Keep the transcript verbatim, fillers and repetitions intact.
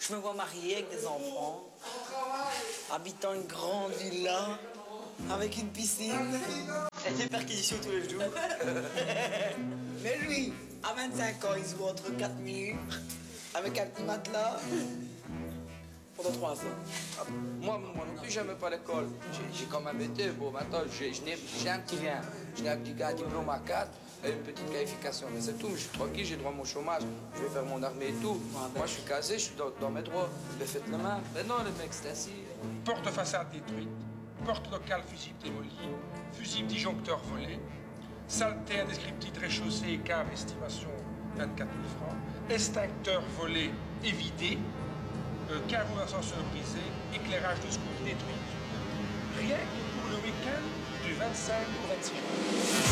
Je me vois mariée avec des enfants, habitant une grande villa, avec une piscine et des perquisitions tous les jours. Mais lui, à vingt-cinq ans, il se voit entre quatre murs, avec un petit matelas, pendant trois ans. Ah, moi, moi non plus, j'aimais pas l'école. J'ai quand même été, bon, maintenant, j'ai un petit rien. J'ai un petit un diplôme à quatre et une petite qualification. Mais c'est tout, mais je suis tranquille, j'ai droit à mon chômage. Je vais faire mon armée et tout. Moi, je suis casé, je suis dans, dans mes droits. Mais faites le même. Mais non, le mec, c'est assis. Porte façade détruite, porte locale fusible démolie, fusible disjoncteur volé, saleté indescriptible rez-chaussée, cave estimation vingt-quatre mille francs, extincteur volé et vidé, euh, carreau d'ascenseur brisé, éclairage de secours détruit. Rien que pour le week-end du vingt-cinq au vingt-six juin.